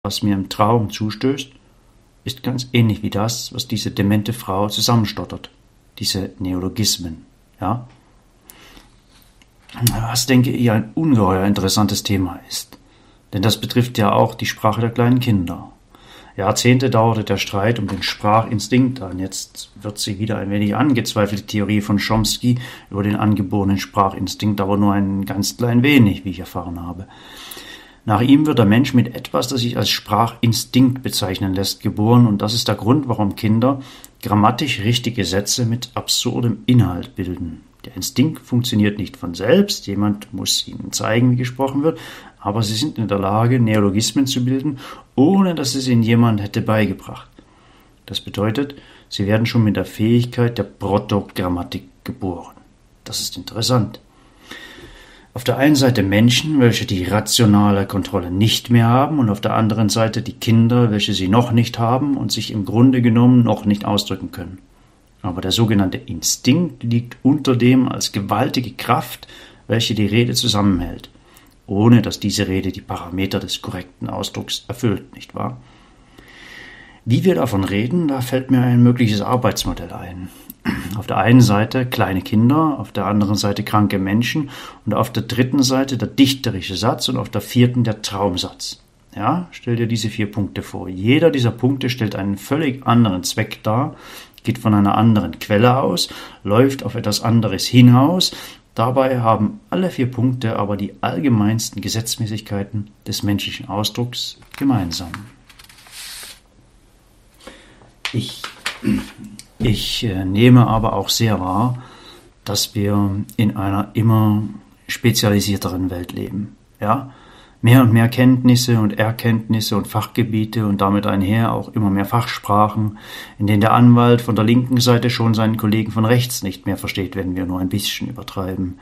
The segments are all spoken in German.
was mir im Traum zustößt, ist ganz ähnlich wie das, was diese demente Frau zusammenstottert. Diese Neologismen, ja. Was, denke ich, ein ungeheuer interessantes Thema ist. Denn das betrifft ja auch die Sprache der kleinen Kinder. Jahrzehnte dauerte der Streit um den Sprachinstinkt an. Jetzt wird sie wieder ein wenig angezweifelt, die Theorie von Chomsky über den angeborenen Sprachinstinkt, aber nur ein ganz klein wenig, wie ich erfahren habe. Nach ihm wird der Mensch mit etwas, das sich als Sprachinstinkt bezeichnen lässt, geboren, und das ist der Grund, warum Kinder grammatisch richtige Sätze mit absurdem Inhalt bilden. Der Instinkt funktioniert nicht von selbst, jemand muss ihnen zeigen, wie gesprochen wird, aber sie sind in der Lage, Neologismen zu bilden, ohne dass es ihnen jemand hätte beigebracht. Das bedeutet, sie werden schon mit der Fähigkeit der Protogrammatik geboren. Das ist interessant. Auf der einen Seite Menschen, welche die rationale Kontrolle nicht mehr haben, und auf der anderen Seite die Kinder, welche sie noch nicht haben und sich im Grunde genommen noch nicht ausdrücken können. Aber der sogenannte Instinkt liegt unter dem als gewaltige Kraft, welche die Rede zusammenhält, ohne dass diese Rede die Parameter des korrekten Ausdrucks erfüllt, nicht wahr? Wie wir davon reden, da fällt mir ein mögliches Arbeitsmodell ein. Auf der einen Seite kleine Kinder, auf der anderen Seite kranke Menschen und auf der dritten Seite der dichterische Satz und auf der vierten der Traumsatz. Ja, stell dir diese 4 Punkte vor. Jeder dieser Punkte stellt einen völlig anderen Zweck dar, geht von einer anderen Quelle aus, läuft auf etwas anderes hinaus. Dabei haben alle 4 Punkte aber die allgemeinsten Gesetzmäßigkeiten des menschlichen Ausdrucks gemeinsam. Ich nehme aber auch sehr wahr, dass wir in einer immer spezialisierteren Welt leben. Ja? Mehr und mehr Kenntnisse und Erkenntnisse und Fachgebiete und damit einher auch immer mehr Fachsprachen, in denen der Anwalt von der linken Seite schon seinen Kollegen von rechts nicht mehr versteht, wenn wir nur ein bisschen übertreiben.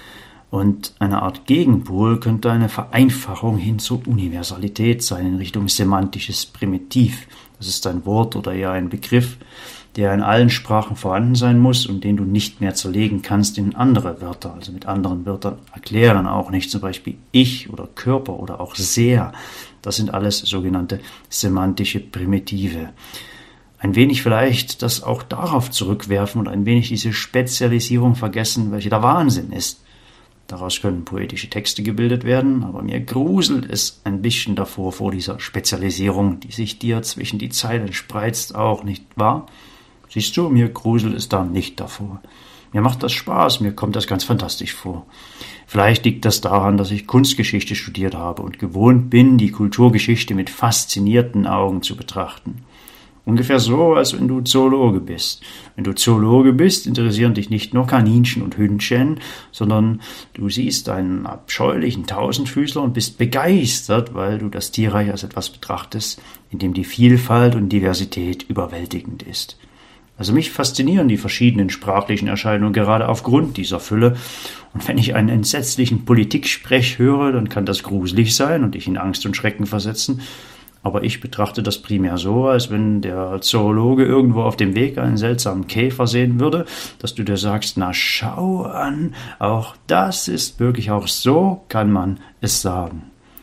Und eine Art Gegenpol könnte eine Vereinfachung hin zur Universalität sein, in Richtung semantisches Primitiv. Das ist ein Wort oder eher ein Begriff, der in allen Sprachen vorhanden sein muss und den du nicht mehr zerlegen kannst in andere Wörter, also mit anderen Wörtern erklären auch nicht, zum Beispiel ich oder Körper oder auch sehr. Das sind alles sogenannte semantische Primitive. Ein wenig vielleicht das auch darauf zurückwerfen und ein wenig diese Spezialisierung vergessen, welche der Wahnsinn ist. Daraus können poetische Texte gebildet werden, aber mir gruselt es ein bisschen davor, vor dieser Spezialisierung, die sich dir zwischen die Zeilen spreizt, auch, nicht wahr? Siehst du, mir gruselt es da nicht davor. Mir macht das Spaß, mir kommt das ganz fantastisch vor. Vielleicht liegt das daran, dass ich Kunstgeschichte studiert habe und gewohnt bin, die Kulturgeschichte mit faszinierten Augen zu betrachten. Ungefähr so, als wenn du Zoologe bist. Wenn du Zoologe bist, interessieren dich nicht nur Kaninchen und Hündchen, sondern du siehst einen abscheulichen Tausendfüßler und bist begeistert, weil du das Tierreich als etwas betrachtest, in dem die Vielfalt und Diversität überwältigend ist. Also mich faszinieren die verschiedenen sprachlichen Erscheinungen gerade aufgrund dieser Fülle. Und wenn ich einen entsetzlichen Politiksprech höre, dann kann das gruselig sein und dich in Angst und Schrecken versetzen. Aber ich betrachte das primär so, als wenn der Zoologe irgendwo auf dem Weg einen seltsamen Käfer sehen würde, dass du dir sagst, na schau an, auch das ist möglich, auch so kann man es sagen.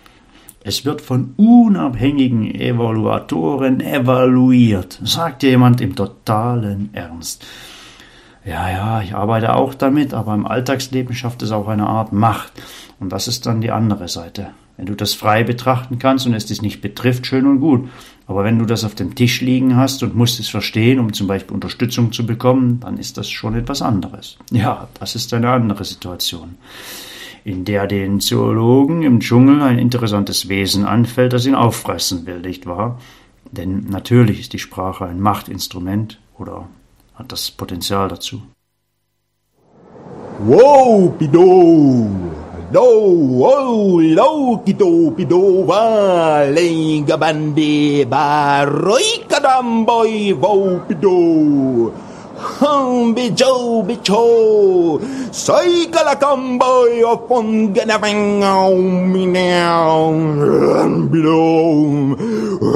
Es wird von unabhängigen Evaluatoren evaluiert, sagt jemand im totalen Ernst. Ja, ich arbeite auch damit, aber im Alltagsleben schafft es auch eine Art Macht. Und das ist dann die andere Seite. Wenn du das frei betrachten kannst und es dich nicht betrifft, schön und gut. Aber wenn du das auf dem Tisch liegen hast und musst es verstehen, um zum Beispiel Unterstützung zu bekommen, dann ist das schon etwas anderes. Ja, das ist eine andere Situation, in der den Zoologen im Dschungel ein interessantes Wesen anfällt, das ihn auffressen will, nicht wahr? Denn natürlich ist die Sprache ein Machtinstrument oder hat das Potenzial dazu. Wow, Pido! Do, oh, lo, kido, pido, va, lenga, bandi, ba, roi, kadamboy, vo, pido. Bijo, bicho, soy calakamboy, o ponganavangao, minao, bidom,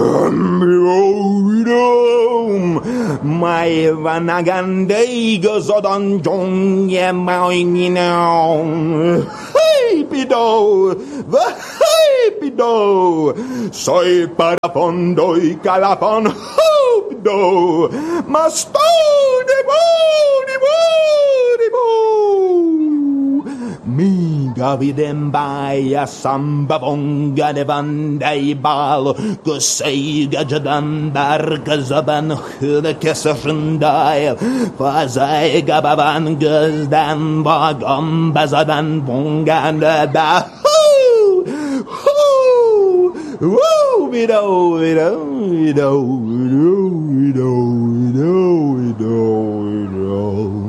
bidom, my vanagande, gozodon, jong, ye, mao, minao. Hey, pido, hey, pido. do. Soy para fondo y calafon, do. Masto de bo. Mi gavidem baia samba vonga de vandei bal, kuseiga jadan barkazaban hude kesafundai, fazai gabavan gazdan bagam bazadan bongan da. Woo, we do.